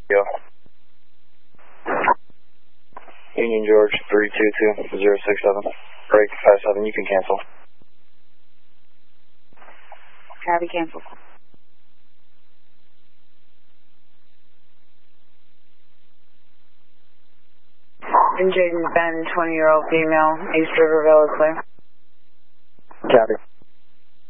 Yo. Union George 322-067. Break 57, you can cancel. Copy, cancel. And Jaden Ben, 20-year-old female, East River Villa, clear. Copy.